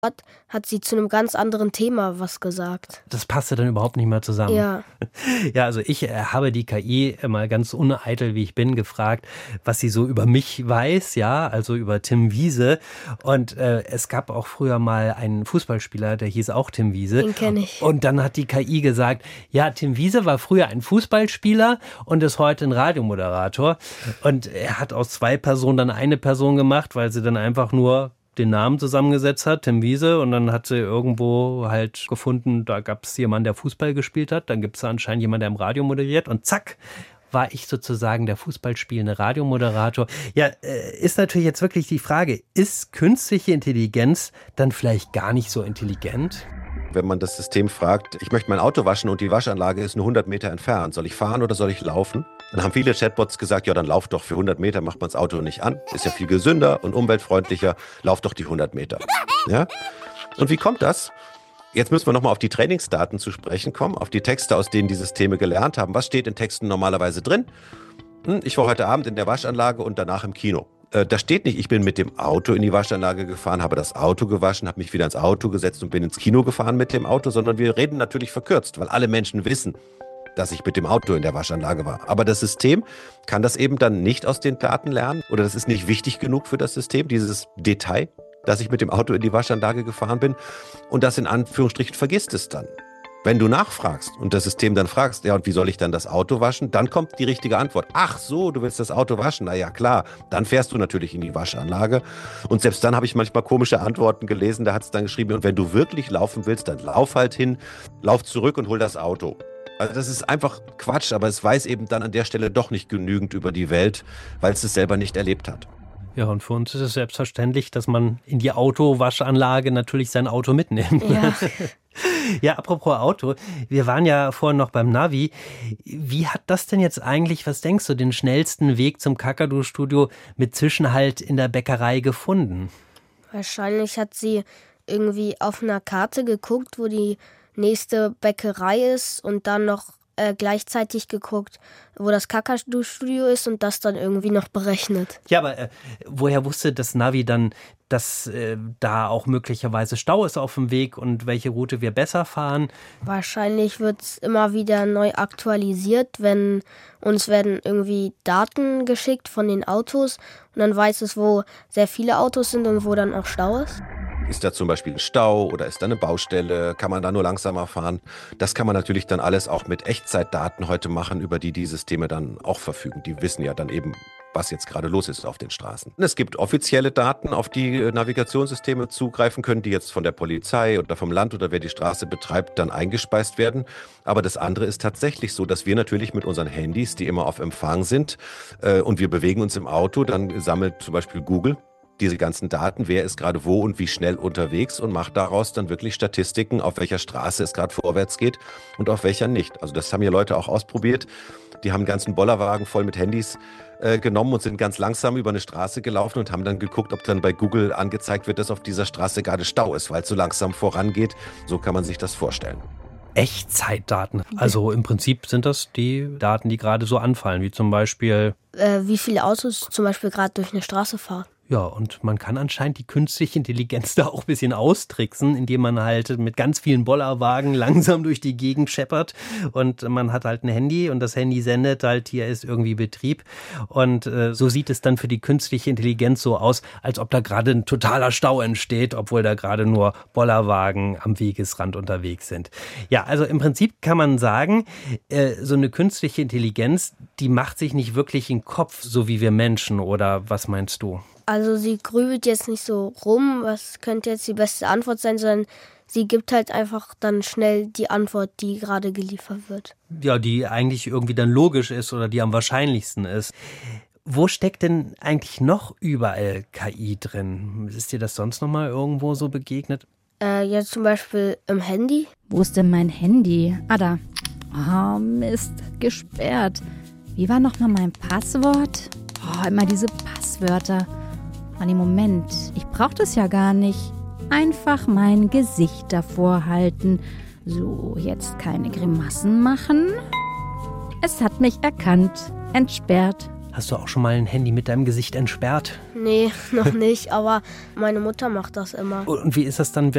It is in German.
hat sie zu einem ganz anderen Thema was gesagt. Das passte dann überhaupt nicht mehr zusammen. Ja. Ja, also ich habe die KI mal ganz uneitel, wie ich bin, gefragt, was sie so über mich weiß, ja, also über Tim Wiese. Und es gab auch früher mal einen Fußballspieler, der hieß auch Tim Wiese. Den kenne ich. Und dann hat die KI gesagt, ja, Tim Wiese war früher ein Fußballspieler und ist heute ein Radiomoderator. Und er hat aus 2 Personen dann eine Person gemacht, weil sie dann einfach nur den Namen zusammengesetzt hat, Tim Wiese, und dann hat sie irgendwo halt gefunden, da gab es jemanden, der Fußball gespielt hat, dann gibt es anscheinend jemanden, der im Radio moderiert und zack, war ich sozusagen der Fußballspielende Radiomoderator. Ja, ist natürlich jetzt wirklich die Frage, ist künstliche Intelligenz dann vielleicht gar nicht so intelligent? Wenn man das System fragt, ich möchte mein Auto waschen und die Waschanlage ist nur 100 Meter entfernt, soll ich fahren oder soll ich laufen? Dann haben viele Chatbots gesagt, ja, dann lauf doch für 100 Meter, macht man das Auto nicht an. Ist ja viel gesünder und umweltfreundlicher, lauf doch die 100 Meter. Ja? Und wie kommt das? Jetzt müssen wir nochmal auf die Trainingsdaten zu sprechen kommen, auf die Texte, aus denen die Systeme gelernt haben. Was steht in Texten normalerweise drin? Ich war heute Abend in der Waschanlage und danach im Kino. Da steht nicht, ich bin mit dem Auto in die Waschanlage gefahren, habe das Auto gewaschen, habe mich wieder ins Auto gesetzt und bin ins Kino gefahren mit dem Auto, sondern wir reden natürlich verkürzt, weil alle Menschen wissen, dass ich mit dem Auto in der Waschanlage war. Aber das System kann das eben dann nicht aus den Daten lernen oder das ist nicht wichtig genug für das System, dieses Detail, dass ich mit dem Auto in die Waschanlage gefahren bin und das in Anführungsstrichen vergisst es dann. Wenn du nachfragst und das System dann fragst, ja, und wie soll ich dann das Auto waschen? Dann kommt die richtige Antwort. Ach so, du willst das Auto waschen? Na ja, klar. Dann fährst du natürlich in die Waschanlage. Und selbst dann habe ich manchmal komische Antworten gelesen. Da hat es dann geschrieben, und wenn du wirklich laufen willst, dann lauf halt hin, lauf zurück und hol das Auto. Also das ist einfach Quatsch, aber es weiß eben dann an der Stelle doch nicht genügend über die Welt, weil es selber nicht erlebt hat. Ja, und für uns ist es selbstverständlich, dass man in die Autowaschanlage natürlich sein Auto mitnimmt. Ja. Ja, apropos Auto, wir waren ja vorhin noch beim Navi. Wie hat das denn jetzt eigentlich, was denkst du, den schnellsten Weg zum Kakadu-Studio mit Zwischenhalt in der Bäckerei gefunden? Wahrscheinlich hat sie irgendwie auf einer Karte geguckt, wo die nächste Bäckerei ist und dann noch gleichzeitig geguckt, wo das Kakadu-Studio ist und das dann irgendwie noch berechnet. Ja, aber woher wusste das Navi dann, dass da auch möglicherweise Stau ist auf dem Weg und welche Route wir besser fahren? Wahrscheinlich wird es immer wieder neu aktualisiert, wenn uns werden irgendwie Daten geschickt von den Autos und dann weiß es, wo sehr viele Autos sind und wo dann auch Stau ist. Ist da zum Beispiel ein Stau oder ist da eine Baustelle? Kann man da nur langsamer fahren? Das kann man natürlich dann alles auch mit Echtzeitdaten heute machen, über die Systeme dann auch verfügen. Die wissen ja dann eben, was jetzt gerade los ist auf den Straßen. Es gibt offizielle Daten, auf die Navigationssysteme zugreifen können, die jetzt von der Polizei oder vom Land oder wer die Straße betreibt, dann eingespeist werden. Aber das andere ist tatsächlich so, dass wir natürlich mit unseren Handys, die immer auf Empfang sind, und wir bewegen uns im Auto, dann sammelt zum Beispiel Google diese ganzen Daten, wer ist gerade wo und wie schnell unterwegs und macht daraus dann wirklich Statistiken, auf welcher Straße es gerade vorwärts geht und auf welcher nicht. Also das haben hier Leute auch ausprobiert. Die haben einen ganzen Bollerwagen voll mit Handys genommen und sind ganz langsam über eine Straße gelaufen und haben dann geguckt, ob dann bei Google angezeigt wird, dass auf dieser Straße gerade Stau ist, weil es so langsam vorangeht. So kann man sich das vorstellen. Echtzeitdaten. Also im Prinzip sind das die Daten, die gerade so anfallen, wie zum Beispiel wie viele Autos zum Beispiel gerade durch eine Straße fahren. Ja, und man kann anscheinend die künstliche Intelligenz da auch ein bisschen austricksen, indem man halt mit ganz vielen Bollerwagen langsam durch die Gegend scheppert und man hat halt ein Handy und das Handy sendet halt, hier ist irgendwie Betrieb und so sieht es dann für die künstliche Intelligenz so aus, als ob da gerade ein totaler Stau entsteht, obwohl da gerade nur Bollerwagen am Wegesrand unterwegs sind. Ja, also im Prinzip kann man sagen, so eine künstliche Intelligenz, die macht sich nicht wirklich in den Kopf, so wie wir Menschen, oder was meinst du? Also sie grübelt jetzt nicht so rum, was könnte jetzt die beste Antwort sein, sondern sie gibt halt einfach dann schnell die Antwort, die gerade geliefert wird. Ja, die eigentlich irgendwie dann logisch ist oder die am wahrscheinlichsten ist. Wo steckt denn eigentlich noch überall KI drin? Ist dir das sonst noch mal irgendwo so begegnet? Jetzt zum Beispiel im Handy. Wo ist denn mein Handy? Ah, da. Oh, Mist, gesperrt. Wie war noch mal mein Passwort? Oh, immer diese Passwörter. Oh, nee, Moment, ich brauche das ja gar nicht. Einfach mein Gesicht davor halten. So, jetzt keine Grimassen machen. Es hat mich erkannt, entsperrt. Hast du auch schon mal ein Handy mit deinem Gesicht entsperrt? Nee, noch nicht, aber meine Mutter macht das immer. Und wie ist das dann,